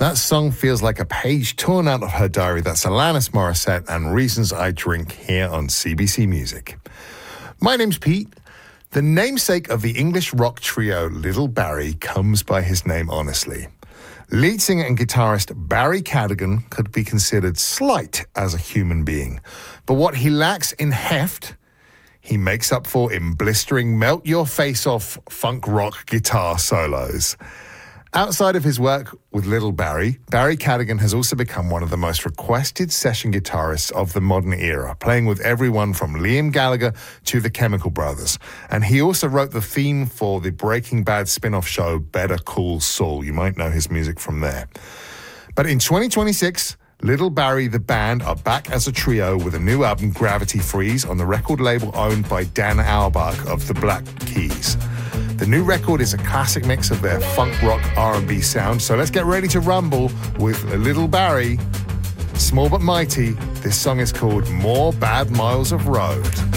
That song feels like a page torn out of her diary. That's Alanis Morissette and Reasons I Drink here on CBC Music. My name's Pete. The namesake of the English rock trio Little Barrie comes by his name honestly. Lead singer and guitarist Barry Cadigan could be considered slight as a human being, but what he lacks in heft, he makes up for in blistering, melt-your-face-off funk rock guitar solos. Outside of his work with Little Barrie, Barry Cadigan has also become one of the most requested session guitarists of the modern era, playing with everyone from Liam Gallagher to the Chemical Brothers. And he also wrote the theme for the Breaking Bad spin-off show Better Call Saul. You might know his music from there. But in 2026, Little Barrie, the band, are back as a trio with a new album, Gravity Freeze, on the record label owned by Dan Auerbach of the Black Keys. The new record is a classic mix of their funk rock R&B sound, so let's get ready to rumble with Little Barrie. Small but mighty, this song is called More Bad Miles of Road.